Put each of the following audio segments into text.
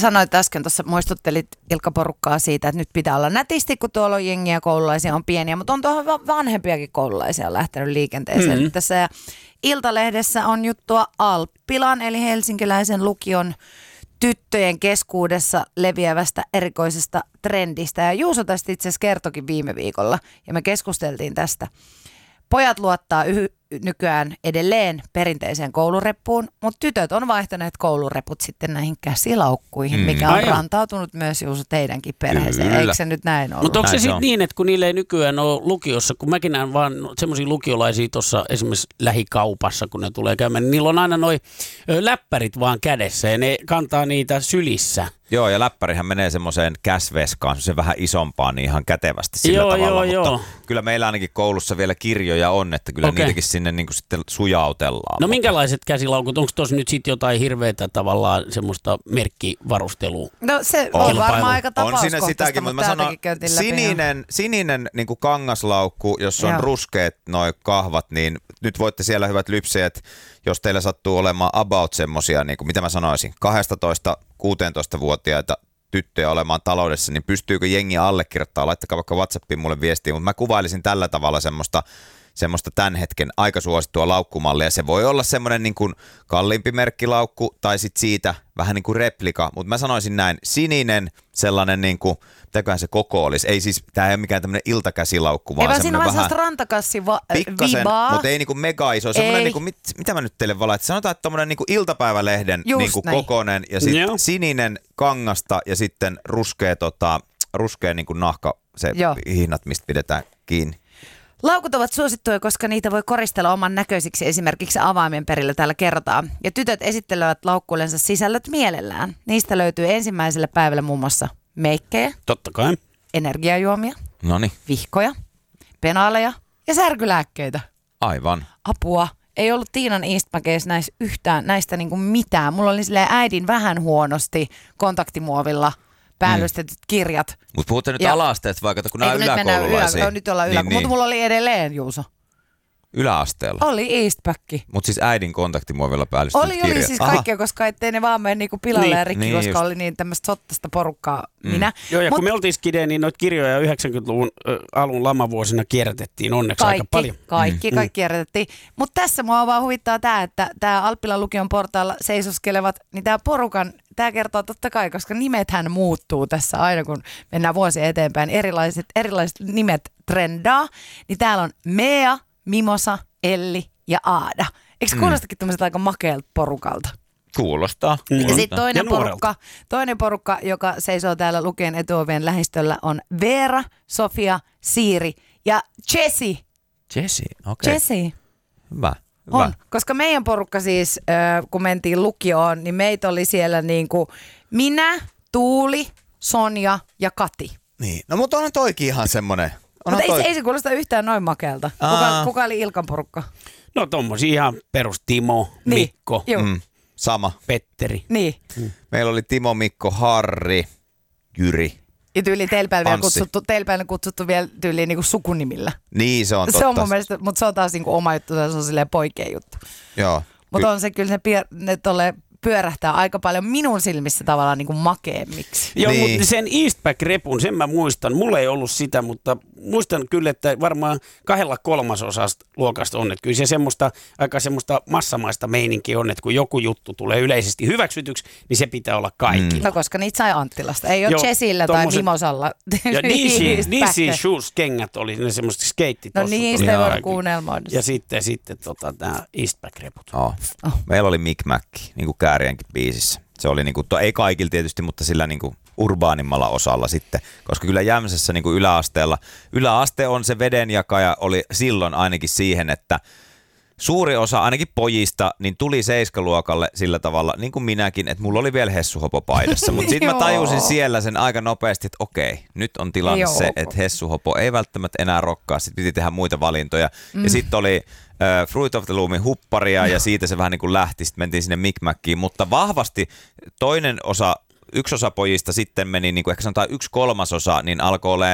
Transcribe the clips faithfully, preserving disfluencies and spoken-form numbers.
sanoit äsken, tuossa muistuttelit Ilkka-porukkaa siitä, että nyt pitää olla nätisti, kun tuolla on jengiä, koululaisia on pieniä, mutta on tuohon vanhempiakin koululaisia lähtenyt liikenteeseen mm-hmm. tässä. Ja Iltalehdessä on juttua Alppilan, eli helsinkiläisen lukion tyttöjen keskuudessa leviävästä erikoisesta trendistä. Ja Juuso tästä itse asiassa kertokin viime viikolla, ja me keskusteltiin tästä. Pojat luottaa yh- nykyään edelleen perinteiseen koulureppuun, mutta tytöt on vaihtaneet koulureput sitten näihin käsilaukkuihin, mm. mikä on Ai rantautunut myös Juuso teidänkin perheeseen. Kyllä. Eikö se nyt näin ollut? Mutta onko se sitten niin, että kun niillä ei nykyään ole lukiossa, kun mäkin näen vaan semmoisia lukiolaisia tuossa esimerkiksi lähikaupassa, kun ne tulee käymään, niin niillä on aina noi läppärit vaan kädessä ja ne kantaa niitä sylissä. Joo, ja läppärihän menee semmoiseen käsveskaan, se vähän isompaan, niin ihan kätevästi sillä joo, tavalla. Joo, mutta joo. Kyllä meillä ainakin koulussa vielä kirjoja on, että kyllä okay. niitäkin sinne niin kuin sitten sujautellaan. No minkälaiset käsilaukut? Onko tuossa nyt sitten jotain hirveätä tavallaan semmoista merkkivarustelua? No se on, on varmaan aika tapauskohtaista, on siinä sitäkin, mutta mä sanon, sininen, sininen niin kuin kangaslaukku, jos on joo. ruskeat noi kahvat, niin nyt voitte siellä hyvät lypsejät, jos teillä sattuu olemaan about semmosia, niin kuin mitä mä sanoisin, kaksitoista kuusitoista-vuotiaita tyttöjä olemaan taloudessa, niin pystyykö jengi allekirjoittaa, laittakaa vaikka WhatsAppiin mulle viestiä, mutta mä kuvailisin tällä tavalla semmoista, semmoista tämän hetken aika suosittua laukkumallia. Se voi olla semmoinen niin kuin kalliimpi merkkilaukku tai sitten siitä vähän niin kuin replika, mutta mä sanoisin näin, sininen sellainen niin kuin, mitäköhän se koko olisi, ei siis, tää ei ole mikään tämmöinen iltakäsilaukku, vaan ei, semmoinen vähän rantakassi va- pikkasen, vibaa. mutta ei niinku mega iso, semmoinen niinku, mit, mitä mä nyt teille valaitsin, sanotaan, että tommoinen niinku iltapäivälehden niinku kokoinen ja sitten yeah. sininen kangasta ja sitten ruskea, tota, ruskea niinku nahka, se Joo. hihnat, mistä pidetään kiinni. Laukut ovat suosittuja, koska niitä voi koristella oman näköisiksi esimerkiksi avaimen perillä täällä kertaa. Ja tytöt esittelevät laukkuillensa sisällöt mielellään. Niistä löytyy ensimmäiselle päivälle muun muassa meikkejä. Totta kai. Energiajuomia. Noniin. Vihkoja. Penaaleja ja särkylääkkeitä. Aivan. Apua. Ei ollut Tiinan Eastpackeissä näistä yhtään näistä niinku mitään. Mulla oli silleen äidin vähän huonosti kontaktimuovilla päällystetyt mm. kirjat. Mutta puhutte nyt ja ala-asteesta vaikka, kun nämä yläkoululaisia. Ylä, nyt ollaan ylä, niin, mutta niin. Mulla oli edelleen, Juuso. Yläasteella? Oli Eastpack. Mutta siis äidin kontaktimuovilla päällystetyt oli, kirjat? Oli siis kaikkea, koska ettei ne vaan mene niinku pilalle niin, ja rikki, niin koska just. Oli niin tämmöistä sottasta porukkaa mm. minä. Joo, ja Mut, kun me oltiin skideen, niin noita kirjoja yhdeksänkymmentäluvun äh, alun lamavuosina kierrätettiin onneksi kaikki, aika paljon. Kaikki, mm. kaikki kierrätettiin. Mutta tässä mua vaan huvittaa tämä, että tämä Alppilan lukion portaalla seisoskelevat, niin tämä porukan, tämä kertoo totta kai, koska nimethän muuttuu tässä aina, kun mennään vuosia eteenpäin. Erilaiset, erilaiset nimet trendaa. Niin täällä on Mea, Mimosa, Elli ja Aada. Eikö kuulostakin tämmöiseltä aika makealta porukalta? Kuulostaa. kuulostaa. Ja sitten toinen porukka, toinen porukka, joka seisoo täällä Lukion etuovien lähistöllä, on Veera, Sofia, Siiri ja Jessie. Jessie, okei. Okay. Jessie. Hyvä. Hyvä. On, koska meidän porukka siis, äh, kun mentiin lukioon, niin meitä oli siellä niin kuin minä, Tuuli, Sonja ja Kati. Niin, no mutta onhan toikin ihan semmoinen. Mutta toi... ei, ei se kuulosta yhtään noin makealta. Kuka, kuka oli Ilkan porukka? No tommosia ihan perus Timo, niin. Mikko, mm, sama. Petteri. Niin. Mm. Meillä oli Timo, Mikko, Harri, Jyri. Ja tyyli teillä vielä kutsuttu, teillä kutsuttu vielä tyyliin niinku sukunimillä. Niin, se on totta. Se on mun mielestä, mutta se on taas niinku oma juttu, se on silleen poikien juttu. Joo. Mutta on se kyllä se pier, ne tolle pyörähtää aika paljon minun silmissä tavallaan niin kuin makeemmiksi. Joo, niin. mutta sen Eastpack-repun, sen mä muistan. Mulla ei ollut sitä, mutta muistan kyllä, että varmaan kahdella kolmasosasta luokasta on. Että kyllä se semmoista, aika semmoista massamaista meininkiä on, että kun joku juttu tulee yleisesti hyväksytyksi, niin se pitää olla kaikilla. Mm. No koska niitä sai Anttilasta. Ei ole Jessillä tai Mimosalla. Ja D C Shoes-kengät oli ne semmoiset skeittitossut. No niistä ei voida kuunnelmoida. Ja sitten, sitten tota, nämä Eastpack-reput. Oh. Oh. Meillä oli Mick Mac, niin kuin Kääriänkin biisissä. Se oli niin kuin, to, ei kaikilla tietysti, mutta sillä niin kuin urbaanimmalla osalla sitten. Koska kyllä Jämsässä niin kuin yläasteella, yläaste on se vedenjakaja, oli silloin ainakin siihen, että suuri osa ainakin pojista niin tuli seiskaluokalle sillä tavalla, niin kuin minäkin, että mulla oli vielä hessuhopo paidassa. Mutta sitten mä tajusin siellä sen aika nopeasti, että okei, nyt on tilanne Joo. se, että hessuhopo ei välttämättä enää rokkaa. Sitten piti tehdä muita valintoja. Mm. Ja sitten oli äh, Fruit of the Loomin hupparia ja siitä se vähän niin kuin lähti. Sitten mentiin sinne Mick Mackiin, mutta vahvasti toinen osa, yksi osa pojista sitten meni, niin kuin ehkä sanotaan yksi kolmasosa, niin alkoi olemaan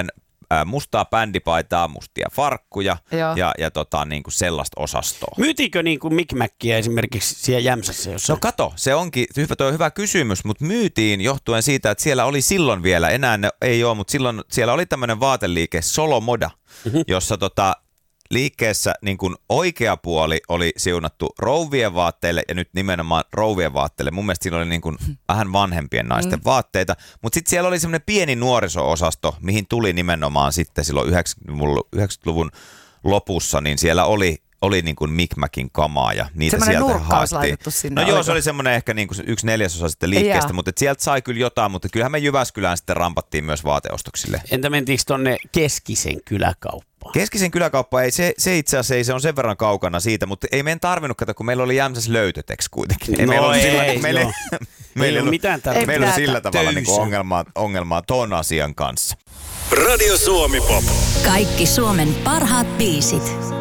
ää, mustaa bändipaitaa, mustia farkkuja Joo. ja, ja tota, niin kuin sellaista osastoa. Myytiinkö niin kuin Mikmäkkiä esimerkiksi siellä Jämsässä jossain? No kato, se onkin hyvä, toi on hyvä kysymys, mutta myytiin johtuen siitä, että siellä oli silloin vielä, enää ne ei ole, mutta silloin siellä oli tämmöinen vaateliike Solo Moda, mm-hmm. jossa tota, liikkeessä niin kuin oikea puoli oli siunattu rouvien vaatteille ja nyt nimenomaan rouvien vaatteille. Mun mielestä siinä oli niin kuin vähän vanhempien naisten mm. vaatteita, mutta sitten siellä oli semmoinen pieni nuoriso-osasto, mihin tuli nimenomaan sitten silloin yhdeksänkymmentäluvun lopussa, niin siellä oli oli niin kuin Mikmäkin kamaa ja niitä semmoinen sieltä nurkkaus haettiin. laitettu sinne. No joo, oliko? se oli semmoinen ehkä niin kuin yksi neljäsosa sitten liikkeestä, Jaa. mutta sieltä sai kyllä jotain, mutta kyllähän me Jyväskylään sitten rampattiin myös vaateostoksille. Entä mentiinkö tonne Keskisen kyläkauppaan? Keskisen kyläkauppa, ei, se, se itse asiassa ei, se on sen verran kaukana siitä, mutta ei meidän tarvinnut katsoa, kun meillä oli Jämsässä löytöteksi kuitenkin. Ei No meillä ei, sillä, ei, meillä, joo. meillä Ei ole mitään tarvitse. meillä on sillä Töysä. tavalla niin kuin ongelmaa, ongelmaa ton asian kanssa. Radio Suomi Pop. Kaikki Suomen parhaat biisit.